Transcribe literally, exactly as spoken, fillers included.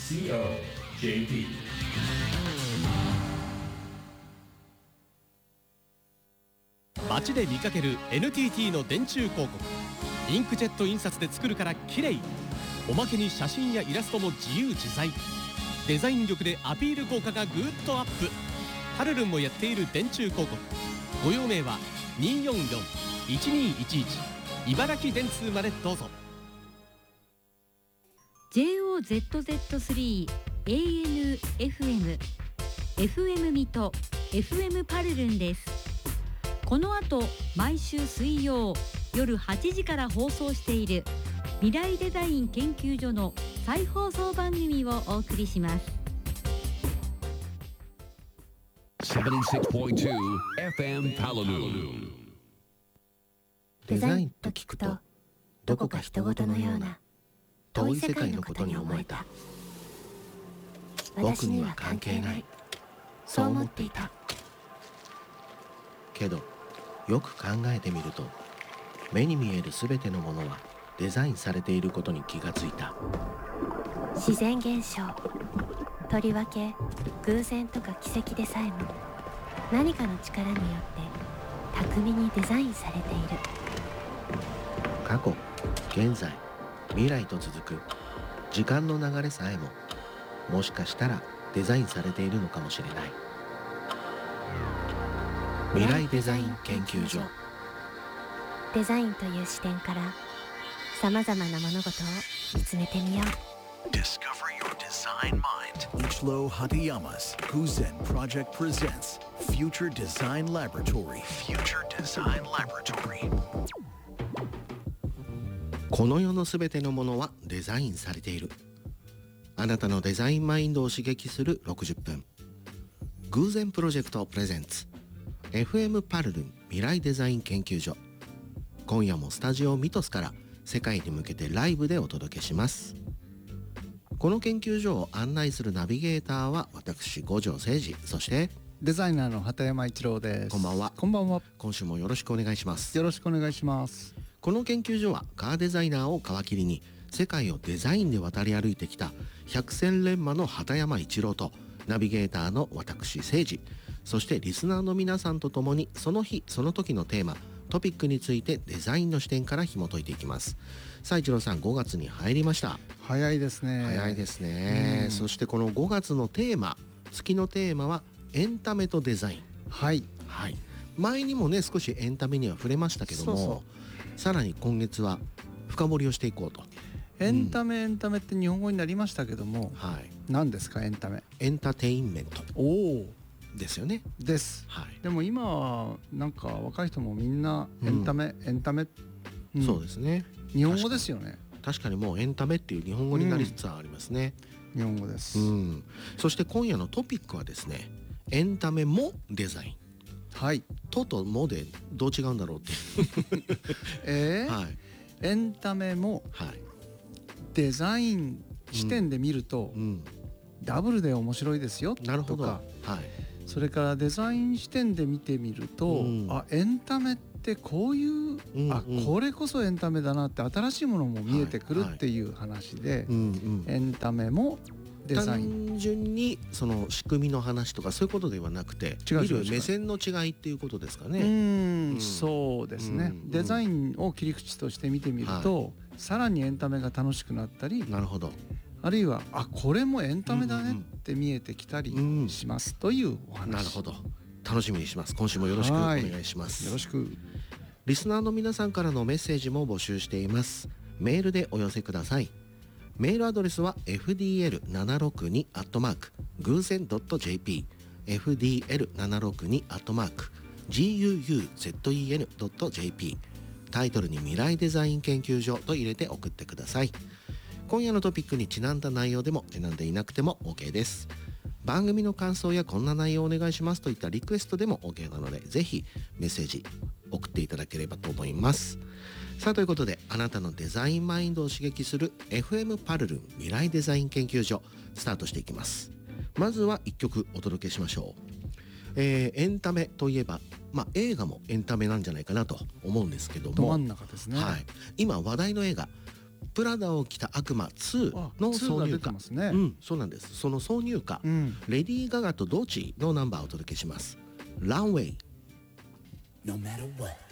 シーオージェーピー。 街で見かける エヌティーティー の電柱広告。インクジェット印刷で作るから綺麗。おまけに写真やイラストも自由自在。デザイン力でアピール効果がぐっとアップ。パルルンもやっている電柱広告。ご用命はにーよんよん いちにーいちいち 茨城電通までどうぞ。 ジェイオーゼットゼットスリー エーエヌエフエム エフエム 水戸 エフエム パルルンです。この後毎週水曜夜はちじから放送している未来デザイン研究所の再放送番組をお送りします。 ななじゅうろくてんに エフエム パルルン。 デザインと聞くとどこか人事のような遠い世界のことに思えた。僕には関係ない、そう思っていた。 けどよく考えてみると、目に見えるすべてのものはデザインされていることに気がついた。 自然現象、とりわけ偶然とか奇跡でさえも何かの力によって巧みにデザインされている。 過去、現在、未来と続く時間の流れさえも、もしかしたらデザインされているのかもしれない。未来デザイン研究所。 デザインという視点からさまざまな物事を見つめてみよう。 Discover your design mind. Ichiro Hatayama's Guzen Project presents Future Design Laboratory. Future Design Laboratory. この世のすべてのものはデザインされている。あなたのデザインマインドを刺激するろくじゅっぷん。偶然プロジェクトプレゼンツ エフエム パルルン未来デザイン研究所。今夜もスタジオミトスから世界に向けてライブでお届けします。この研究所を案内するナビゲーターは私五条誠二、そしてデザイナーの畑山一郎です。 こんばんは。 こんばんは。 今週もよろしくお願いします。 よろしくお願いします。 この研究所はカーデザイナーを皮切りに世界をデザインで渡り歩いてきた百戦錬磨の畑山一郎とナビゲーターの私誠二、そしてリスナーの皆さんと共にその日その時のテーマトピックについてデザインの視点から紐解いていきます。さあ一郎さん、ごがつに入りました。 早いですね。 早いですね。そしてこのごがつのテーマ、月のテーマはエンタメとデザイン。 はい、 はい、前にもね少しエンタメには触れましたけども、そうそう、さらに今月は深掘りをしていこうと。 エンタメ、うん、エンタメって日本語になりましたけども、はい、何ですかエンタメ？ エンターテインメント。おおですよね。 です、はい、でも今はなんか若い人もみんなエンタメ、うん、エンタメ、 うん、そうですね。 日本語ですよね。 確かにもうエンタメっていう日本語になりつつありますね、 うん、日本語です、 うん、そして今夜のトピックはですね、エンタメもデザイン。 はい。 とともでどう違うんだろうってえー、はい、エンタメもデザイン視点で見ると、うんうん、ダブルで面白いですよとか。なるほど、はい、それからデザイン視点で見てみると、うん、あエンタメってこういう、うんうん、あこれこそエンタメだなって新しいものも見えてくるっていう話で、エンタメもデザイン、 単純にその仕組みの話とかそういうことではなくて、違う違う違う、見る目線の違いっていうことですかね。 うん、うん、そうですね、うん、デザインを切り口として見てみると、はい、さらにエンタメが楽しくなったり、 なるほど、 あるいはあこれもエンタメだねって見えてきたりしますというお話、うん、 なるほど、楽しみにします。今週もよろしくお願いします。 よろしく。 リスナーの皆さんからのメッセージも募集しています。メールでお寄せください。メールアドレスは エフディーエルななろくに アットマーク 偶然 ドット ジェーピー エフディーエルななろくに アットマーク ジーユーユーゼットイーエヌ ドット ジェーピー タイトルに未来デザイン研究所と入れて送ってください。今夜のトピックにちなんだ内容でもちなんでいなくても OK です。番組の感想やこんな内容をお願いしますといったリクエストでも OK なので、ぜひメッセージ送っていただければと思います。さあということで、あなたのデザインマインドを刺激する エフエム パルルン未来デザイン研究所スタートしていきます。まずはいっきょくお届けしましょう。えー、エンタメといえば、まあ、映画もエンタメなんじゃないかなと思うんですけども、 ど真ん中ですね、 はい、今話題の映画プラダを着た悪魔ツーの挿入歌、 ね、 うん、そうなんです。その挿入歌、うん、レディー・ガガとドーチーのナンバーをお届けします。ランウェイ。No matter what